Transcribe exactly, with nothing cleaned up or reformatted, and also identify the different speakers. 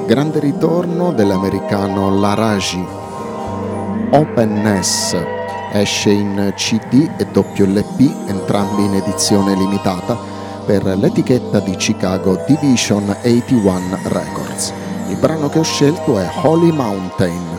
Speaker 1: Grande ritorno dell'americano Laraji. Open S esce in C D e doppio L P, entrambi in edizione limitata, per l'etichetta di Chicago Division ottantuno Records. Il brano che ho scelto è Holy Mountain.